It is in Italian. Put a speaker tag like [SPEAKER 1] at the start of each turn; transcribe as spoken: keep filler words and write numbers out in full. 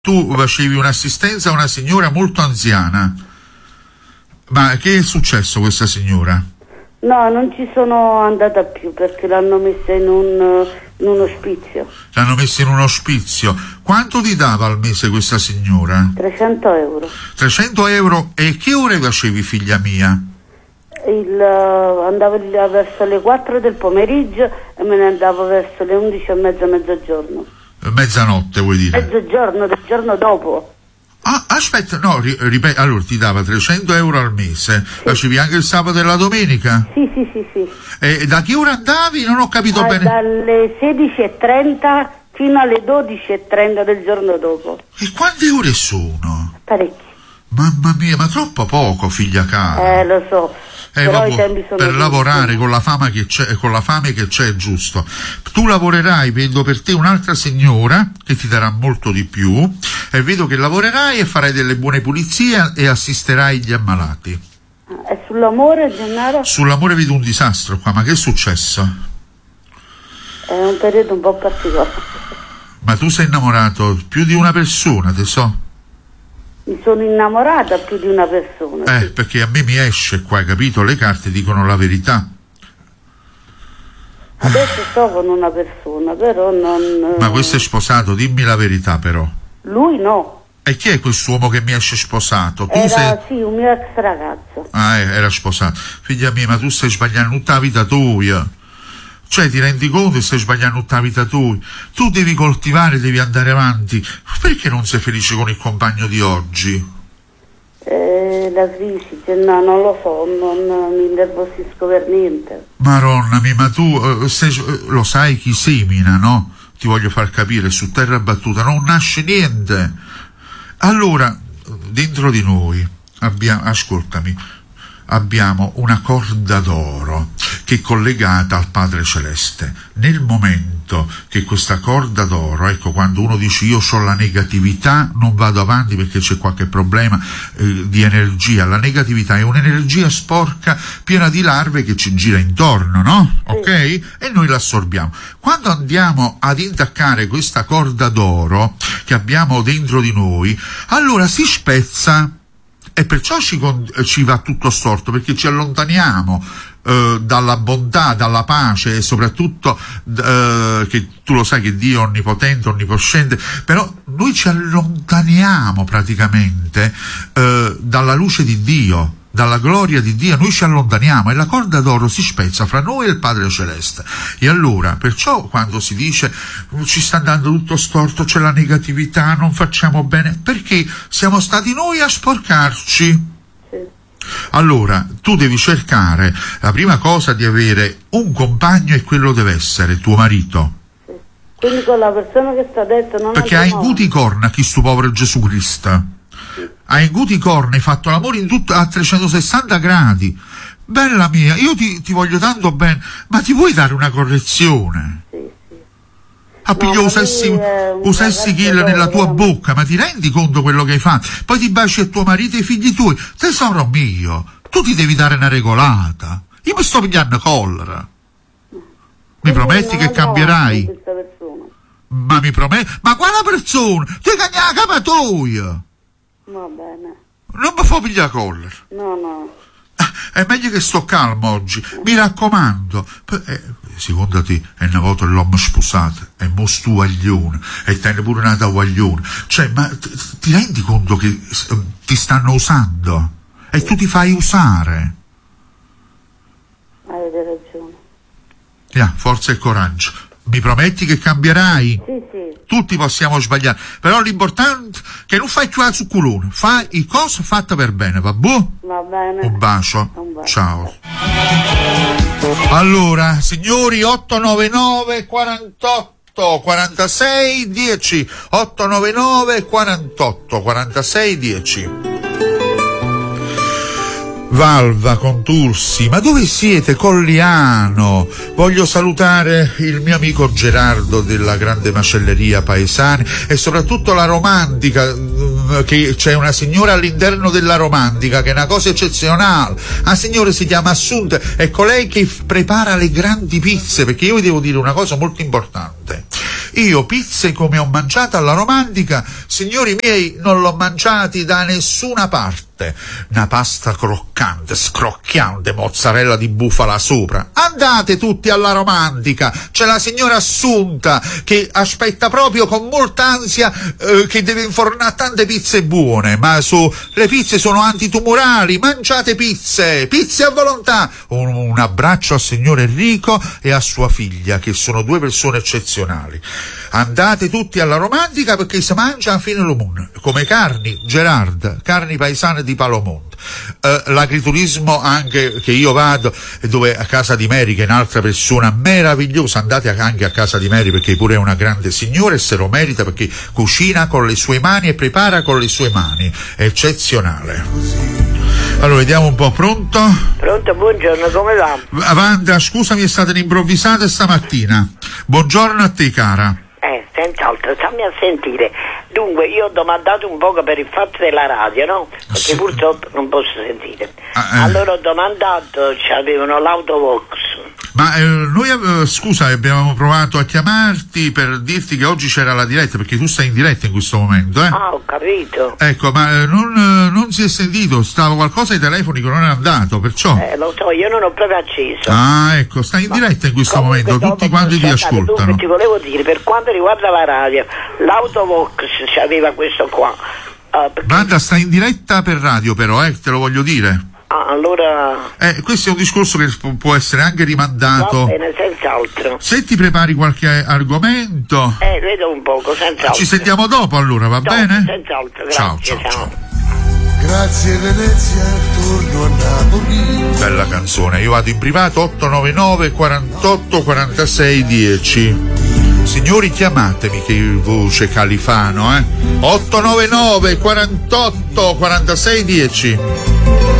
[SPEAKER 1] Tu facevi un'assistenza a una signora molto anziana, ma che è successo a questa signora?
[SPEAKER 2] No, non ci sono andata più perché l'hanno messa in un, in un ospizio.
[SPEAKER 1] L'hanno messa in un ospizio. Quanto ti dava al mese questa signora?
[SPEAKER 2] trecento euro.
[SPEAKER 1] trecento euro? E che ore facevi, figlia mia?
[SPEAKER 2] Il, uh, andavo verso le quattro del pomeriggio e me ne andavo verso le undici e mezza, mezzogiorno.
[SPEAKER 1] Mezzanotte vuoi dire?
[SPEAKER 2] Mezzogiorno del giorno dopo.
[SPEAKER 1] Ah, aspetta, no, ripeto, allora ti dava trecento euro al mese, sì. Facevi anche il sabato e la domenica?
[SPEAKER 2] Sì, sì, sì, sì.
[SPEAKER 1] E da che ora andavi? Non ho capito ah, bene.
[SPEAKER 2] Dalle sedici e trenta fino alle dodici e trenta del giorno dopo.
[SPEAKER 1] E quante ore sono?
[SPEAKER 2] Parecchie.
[SPEAKER 1] Mamma mia, ma troppo poco, figlia cara.
[SPEAKER 2] Eh, lo so.
[SPEAKER 1] Eh,
[SPEAKER 2] Però
[SPEAKER 1] vabbè,
[SPEAKER 2] i tempi sono
[SPEAKER 1] per
[SPEAKER 2] giusti.
[SPEAKER 1] lavorare con la fama che c'è, con la fame che c'è, è giusto. Tu lavorerai, vedo per te un'altra signora che ti darà molto di più, e vedo che lavorerai e farai delle buone pulizie e assisterai gli ammalati.
[SPEAKER 2] E sull'amore, Gennaro?
[SPEAKER 1] Sull'amore vedo un disastro qua, ma che è successo?
[SPEAKER 2] È un periodo un po' particolare.
[SPEAKER 1] Ma tu sei innamorato più di una persona, te so?
[SPEAKER 2] Mi sono innamorata più di una persona.
[SPEAKER 1] Eh,
[SPEAKER 2] sì.
[SPEAKER 1] Perché a me mi esce qua, capito? Le carte dicono la verità.
[SPEAKER 2] Adesso sto con una persona, però non...
[SPEAKER 1] Ma questo è sposato, dimmi la verità però.
[SPEAKER 2] Lui no.
[SPEAKER 1] E chi è quest'uomo che mi esce sposato? Tu
[SPEAKER 2] era,
[SPEAKER 1] sei...
[SPEAKER 2] sì, un mio ex ragazzo.
[SPEAKER 1] Ah, eh, era sposato. Figlia mia, ma tu stai sbagliando tutta la vita tua. Cioè, ti rendi conto che stai sbagliando tutta la vita tua? Tu devi coltivare, devi andare avanti. Perché non sei felice con il compagno di oggi?
[SPEAKER 2] Eh, la crisi, no, non lo so, non mi innervosisco per niente.
[SPEAKER 1] Maronna mia, ma tu uh, sei, uh, lo sai chi semina, no? Ti voglio far capire, su terra battuta non nasce niente. Allora, dentro di noi abbiamo, ascoltami, abbiamo una corda d'oro che è collegata al Padre Celeste. Nel momento che questa corda d'oro, ecco, quando uno dice io ho la negatività, non vado avanti perché c'è qualche problema eh, di energia, la negatività è un'energia sporca piena di larve che ci gira intorno, no? Sì. Ok? E noi l'assorbiamo. Quando andiamo ad intaccare questa corda d'oro che abbiamo dentro di noi, allora si spezza. E perciò ci, ci va tutto storto, perché ci allontaniamo eh, dalla bontà, dalla pace e soprattutto eh, che tu lo sai che Dio è onnipotente, onniposcente, però noi ci allontaniamo praticamente eh, dalla luce di Dio, dalla gloria di Dio, noi ci allontaniamo e la corda d'oro si spezza fra noi e il Padre Celeste. E allora, perciò quando si dice ci sta andando tutto storto, c'è la negatività, non facciamo bene, perché siamo stati noi a sporcarci. Sì. Allora, tu devi cercare, la prima cosa, di avere un compagno, e quello deve essere tuo marito.
[SPEAKER 2] Sì. Quindi con la persona che sta detto non
[SPEAKER 1] perché hai inguti corna chi sto povero Gesù Cristo. Hai inguti corna, hai fatto l'amore in tutto a trecentosessanta gradi. Bella mia, io ti, ti voglio tanto bene, ma ti vuoi dare una correzione? Sì, sì. Ah, piglio no, usessi, usessi kill nella tua no. bocca, ma ti rendi conto quello che hai fatto? Poi ti baci a tuo marito e ai figli tuoi. Tesoro mio, tu ti devi dare una regolata. Io mi sto pigliando collera. Mi prometti che cambierai? Ma mi prometti? Ma quale persona? Ti cagna la capatoia!
[SPEAKER 2] Va bene.
[SPEAKER 1] Non mi fa pigliare collera.
[SPEAKER 2] No, no.
[SPEAKER 1] È meglio che sto calmo oggi, mi raccomando. Eh, secondo te è una volta l'uomo sposato, è mo stu guaglione, e te ne pure nata guaglione. Cioè, ma t- ti rendi conto che uh, ti stanno usando? E sì. Tu ti fai usare.
[SPEAKER 2] Avete ragione.
[SPEAKER 1] Yeah, forza e coraggio. Mi prometti che cambierai?
[SPEAKER 2] Sì, sì.
[SPEAKER 1] Tutti possiamo sbagliare, però l'importante è che non fai più la zucculone, fai i cose fatte per bene, va buono?
[SPEAKER 2] Va bene.
[SPEAKER 1] Un bacio.
[SPEAKER 2] Un bacio.
[SPEAKER 1] Ciao. Allora, signori, otto nove nove quarantotto quarantasei dieci, otto nove nove quarantotto quarantasei dieci. Valva, Contursi, ma dove siete? Colliano. Voglio salutare il mio amico Gerardo della Grande Macelleria Paesani e soprattutto la Romantica, che c'è una signora all'interno della Romantica che è una cosa eccezionale. La signora si chiama Assunta, è colei che prepara le grandi pizze, perché io vi devo dire una cosa molto importante. Io pizze come ho mangiato alla Romantica, signori miei, non l'ho mangiati da nessuna parte. Una pasta croccante, scrocchiante, mozzarella di bufala sopra. Andate tutti alla Romantica, c'è la signora Assunta che aspetta proprio con molta ansia eh, che deve infornare tante pizze buone, ma su, le pizze sono antitumorali, mangiate pizze, pizze a volontà. Un, un abbraccio al signor Enrico e a sua figlia, che sono due persone eccezionali. Andate tutti alla Romantica perché si mangia a fine lume, come carni, Gerard, carni paesane di Palomonte. Uh, l'agriturismo anche che io vado, dove a casa di Mary, che è un'altra persona meravigliosa, andate anche a casa di Mary perché pure è una grande signora e se lo merita, perché cucina con le sue mani e prepara con le sue mani, è eccezionale. Allora vediamo un po', pronto?
[SPEAKER 3] Pronto, buongiorno, come va?
[SPEAKER 1] Wanda, scusami, è stata un'improvvisata stamattina. Buongiorno a te, cara.
[SPEAKER 3] Eh, senz'altro, stammi a sentire. Dunque, io ho domandato un poco per il fatto della radio, no? Perché
[SPEAKER 1] sì.
[SPEAKER 3] Purtroppo non posso sentire.
[SPEAKER 1] Ah, eh.
[SPEAKER 3] Allora ho domandato, c'avevano l'autovox.
[SPEAKER 1] Ma eh, noi, eh, scusa, abbiamo provato a chiamarti per dirti che oggi c'era la diretta, perché tu stai in diretta in questo momento, eh?
[SPEAKER 3] Ah, ho capito.
[SPEAKER 1] Ecco, ma eh, non, eh, non si è sentito, stava qualcosa ai telefoni che non è andato, perciò...
[SPEAKER 3] Eh, lo so, io non ho proprio acceso.
[SPEAKER 1] Ah, ecco, stai in
[SPEAKER 3] Ma
[SPEAKER 1] diretta in questo
[SPEAKER 3] comunque
[SPEAKER 1] momento, tutti
[SPEAKER 3] dopo,
[SPEAKER 1] quanti ti
[SPEAKER 3] aspettate,
[SPEAKER 1] ascoltano.
[SPEAKER 3] Dunque, ti volevo dire, per quanto riguarda la radio, l'autovox c'aveva questo qua. Uh, perché...
[SPEAKER 1] Wanda, stai in diretta per radio però, eh, te lo voglio dire.
[SPEAKER 3] Ah, allora...
[SPEAKER 1] Eh, questo è un discorso che può essere anche rimandato.
[SPEAKER 3] Va bene, senz'altro.
[SPEAKER 1] Se ti prepari qualche argomento...
[SPEAKER 3] Eh, vedo un poco, senz'altro.
[SPEAKER 1] Ci sentiamo dopo allora, va
[SPEAKER 3] dopo,
[SPEAKER 1] bene?
[SPEAKER 3] Senz'altro, grazie.
[SPEAKER 1] Ciao, ciao,
[SPEAKER 3] ciao.
[SPEAKER 1] ciao.
[SPEAKER 4] Grazie Venezia, torno a Napoli.
[SPEAKER 1] Bella canzone, io vado in privato otto nove nove quarantotto quarantasei dieci. Signori, chiamatemi, che voce Califano, eh? otto nove nove quarantotto quarantasei dieci.